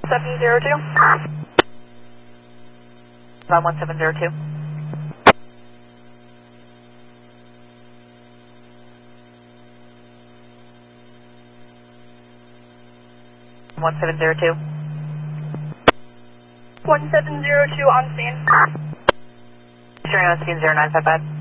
702. 1702. 1702. 1702 on scene. Showing on scene 0955.